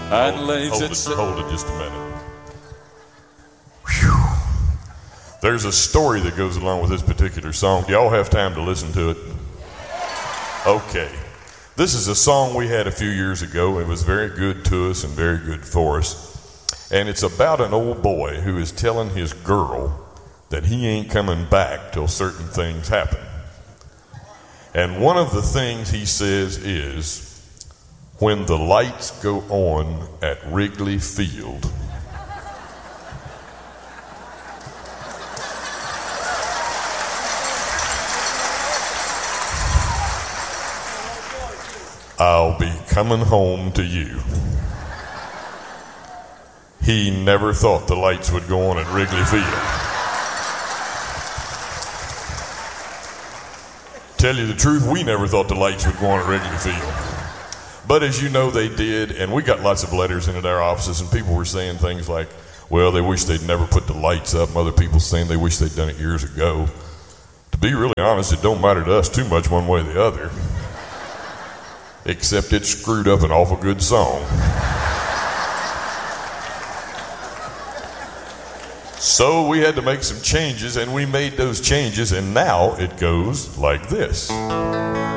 Hold it just a minute. Whew. There's a story that goes along with this particular song. Do y'all have time to listen to it? Okay. This is a song we had a few years ago. It was very good to us and very good for us. And it's about an old boy who is telling his girl that he ain't coming back till certain things happen. And one of the things he says is, when the lights go on at Wrigley Field, I'll be coming home to you. He never thought the lights would go on at Wrigley Field. Tell you the truth, we never thought the lights would go on at Wrigley Field. But as you know, they did, and we got lots of letters in at our offices, and people were saying things like, well, they wish they'd never put the lights up, and other people saying they wish they'd done it years ago. To be really honest, it don't matter to us too much one way or the other, except it screwed up an awful good song. So we had to make some changes, and we made those changes, and now it goes like this.